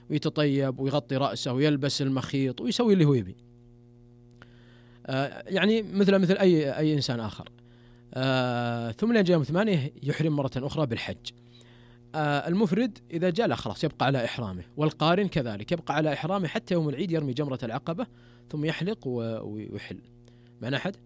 ويتطيب ويغطي رأسه ويلبس المخيط ويسوي اللي هو يبي، يعني مثل أي إنسان آخر. ثم لين جاء 8 يحرم مرة أخرى بالحج. المفرد إذا جاء لا خلاص يبقى على إحرامه، والقارن كذلك يبقى على إحرامه حتى يوم العيد، يرمي جمرة العقبة ثم يحلق ويحل. معنا أحد؟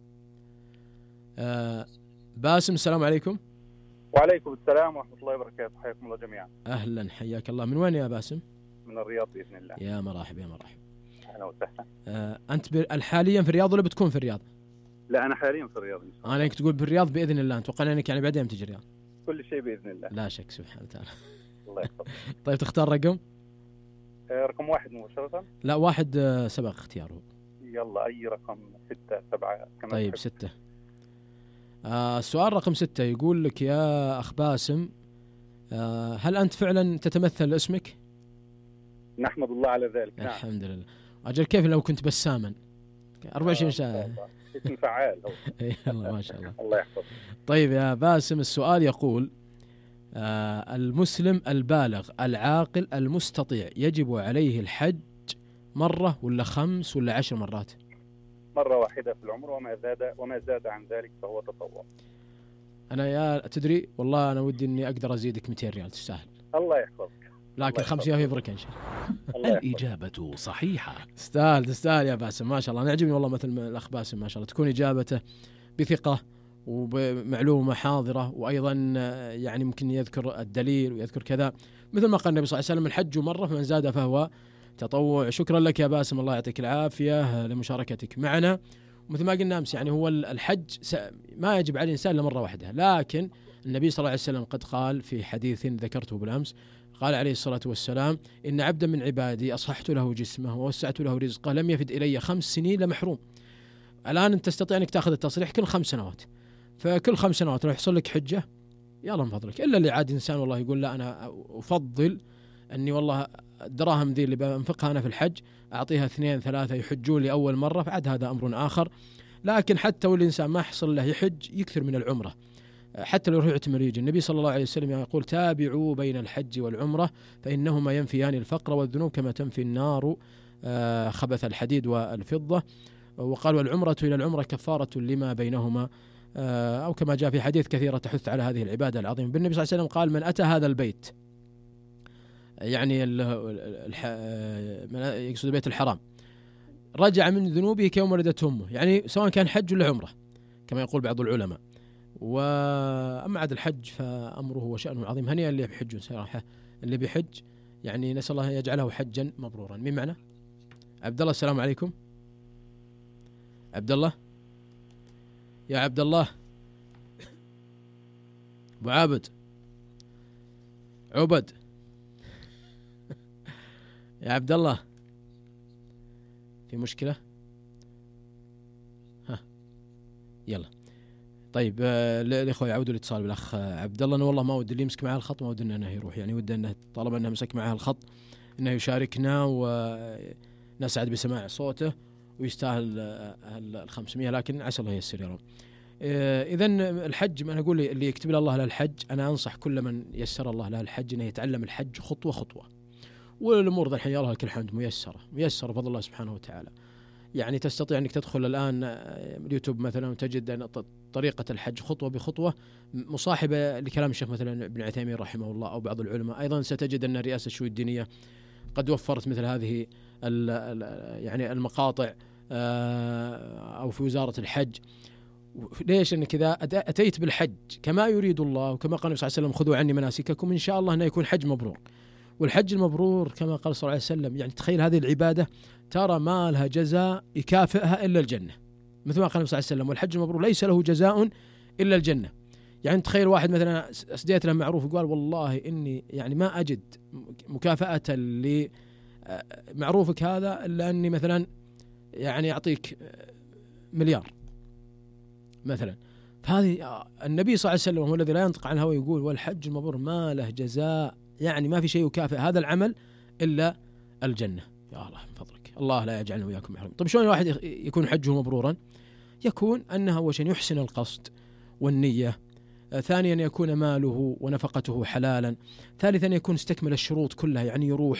باسم، السلام عليكم. وعليكم السلام ورحمة الله وبركاته، حياكم الله جميعا. أهلا، حياك الله. من وين يا باسم؟ من الرياض بإذن الله. يا مرحب يا مرحب. أهلا وسهلا. أنت حاليا في الرياض ولا بتكون في الرياض؟ لا أنا حاليا في الرياض إن شاء الله. أنا كنت تقول بالرياض بإذن الله، أتوقع أنك يعني بعدين تجي الرياض. كل شيء بإذن الله. لا شك، سبحانه وتعالى. الله يحفظك. طيب تختار رقم؟ رقم 1 مباشرة. لا 1 سبق اختياره. يلا أي رقم، 6 7 كمان. طيب 6. السؤال رقم 6 يقول لك يا أخ باسم، هل أنت فعلا تتمثل اسمك؟ نحمد الله على ذلك. نعم. الحمد لله. أجل كيف لو كنت بساما 24 ساعة. اسم فعال. يلا ما شاء الله. الله يحفظك. طيب يا باسم، السؤال يقول المسلم البالغ العاقل المستطيع يجب عليه الحج مرة ولا 5 ولا 10 مرات؟ مرة واحدة في العمر، وما زاد عن ذلك فهو تطوع. أنا يا تدري والله أنا ودي إني أقدر أزيدك 200 ريال، تستاهل. الله يحفظك. لكن 5 أيام يبرك إن شاء الله. الإجابة صحيحة. تستاهل يا باسم، ما شاء الله. أنا عجبني والله مثل الأخ باسم، ما شاء الله تكون إجابته بثقة وبمعلومة حاضرة، وأيضا يعني ممكن يذكر الدليل ويذكر كذا، مثل ما قال النبي صلى الله عليه وسلم: الحج مرة فمن زاد فهو تطوع. شكرا لك يا باسم، الله يعطيك العافية لمشاركتك معنا. ومثل ما قلنا أمس يعني هو الحج ما يجب على الإنسان إلا مرة واحدة، لكن النبي صلى الله عليه وسلم قد قال في حديث ذكرته بالأمس، قال عليه الصلاة والسلام: إن عبدا من عبادي أصححت له جسمه ووسعت له رزقه لم يفد إلي 5 سنين لمحروم. الآن أنت تستطيع أنك تأخذ التصريح كل 5 سنوات، فكل 5 سنوات راح يحصل لك حجة، يلا من فضلك. إلا اللي عاد إنسان والله يقول لا أنا أفضل أني والله الدراهم ذي اللي بنفقها أنا في الحج أعطيها 2 3 يحجون لي أول مرة، فعد هذا أمر آخر. لكن حتى والإنسان ما يحصل له يحج يكثر من العمرة، حتى لو يروح يعتمر يجي. النبي صلى الله عليه وسلم يقول: تابعوا بين الحج والعمرة فإنهما ينفيان الفقر والذنوب كما تنفي النار خبث الحديد والفضة. وقال: والعمرة إلى العمرة كفارة لما بينهما، أو كما جاء في حديث كثيرة تحث على هذه العبادة العظيمة. بالنبي صلى الله عليه وسلم قال: من أتى هذا البيت، يعني يقصد بيت الحرام، رجع من ذنوبه كيوم ولدته أمه، يعني سواء كان حج ولا عمرة كما يقول بعض العلماء. وأما عاد الحج فأمره وشأنه عظيم. هنيئا اللي بيحج صراحة، اللي بيحج يعني نسأل الله يجعله حجا مبرورا. مين معنا؟ عبد الله، السلام عليكم. عبد الله، يا عبد الله، أبو عابد، عبد يا عبد الله، في مشكلة؟ يلا طيب، الإخوة يعودوا الاتصال بالأخ عبد الله. أنا والله ما ودي اللي يمسك معه الخط، ما ودي أنه يروح، يعني ودي أنه طالما أنه مسك معه الخط أنه يشاركنا ونسعد بسماع صوته، ويستاهل 500، لكن عسى الله ييسر يا رب. إذن الحج، أنا أقول اللي يكتب له الله له الحج، أنا أنصح كل من يسر الله له الحج أنه يتعلم الحج خطوة خطوة، والأمور ذا الحين يا الله لك الحمد ميسرة بفضل الله سبحانه وتعالى. يعني تستطيع أنك تدخل الآن اليوتيوب مثلا وتجد أن طريقة الحج خطوة بخطوة مصاحبة لكلام الشيخ مثلا ابن عثيمين رحمه الله أو بعض العلماء. أيضا ستجد أن رئاسة الشؤون الدينية قد وفرت مثل هذه يعني المقاطع، أو في وزارة الحج. ليش؟ أنك إذا أتيت بالحج كما يريد الله وكما قال النبي صلى الله عليه وسلم: خذوا عني مناسككم، إن شاء الله أنه يكون حج مبرور. والحج المبرور كما قال صلى الله عليه وسلم، يعني تخيل هذه العبادة ترى ما لها جزاء يكافئها إلا الجنة، مثل ما قال النبي صلى الله عليه وسلم: والحج المبرور ليس له جزاء إلا الجنة. يعني تخيل واحد مثلا أسديت له معروف وقال: والله إني يعني ما أجد مكافأة لمعروفك هذا إلا أني مثلا يعني أعطيك 1,000,000 مثلا. فهذه النبي صلى الله عليه وسلم هو الذي لا ينطق عن الهوى يقول: والحج المبرور ما له جزاء، يعني ما في شيء يكافئ هذا العمل إلا الجنة. يا الله من فضلك، الله لا يجعلنا وياكم محروم. طيب شلون الواحد يكون حجه مبرورا؟ يكون أنه أول شيء يحسن القصد والنية، ثانيا يكون ماله ونفقته حلالا، ثالثا يكون استكمل الشروط كلها، يعني يروح